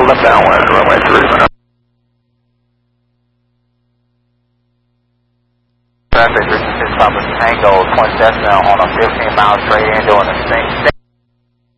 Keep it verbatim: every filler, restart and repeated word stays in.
left downwind, runway three. Traffic, this is Papa Tango, twenty decimal on a fifteen mile straight in doing the same.